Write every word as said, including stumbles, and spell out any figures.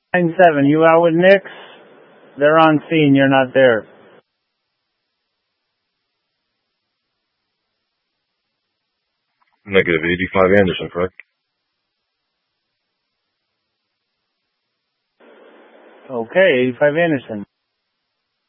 nine seven, you out with Nix? They're on scene, you're not there. Negative, eighty-five Anderson, correct? Okay, eighty-five Anderson.